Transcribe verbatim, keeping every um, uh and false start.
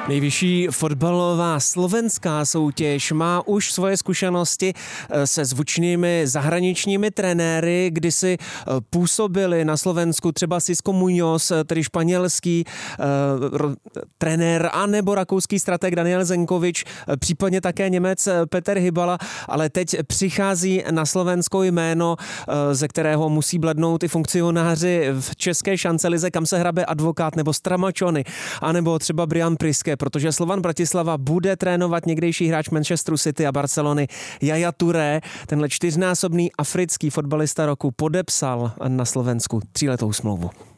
Nejvyšší fotbalová slovenská soutěž má už svoje zkušenosti se zvučnými zahraničními trenéry, kdy si působili na Slovensku třeba Xisco Muñoz, tedy španělský uh, trenér, anebo rakouský strateg Daniel Zenkovič, případně také Němec Petr Hybala, ale teď přichází na Slovensko jméno, uh, ze kterého musí blednout i funkcionáři v české šancelize, kam se hrabe Advokát nebo Stramačony, anebo třeba Brian Priske, protože Slovan Bratislava bude trénovat někdejší hráč Manchesteru City a Barcelony Yaya Touré. Tenhle čtyřnásobný africký fotbalista roku podepsal na Slovensku tříletou smlouvu.